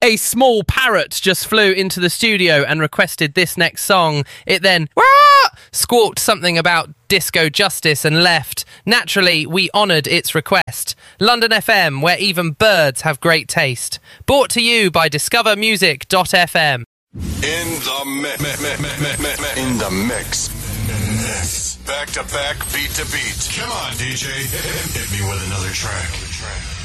A small parrot just flew into the studio and requested this next song. It then squawked something about disco justice and left. Naturally, we honoured its request. London FM, where even birds have great taste. Brought to you by discovermusic.fm. In the mix. Back to back, beat to beat. Come on, DJ. Hit me with another track.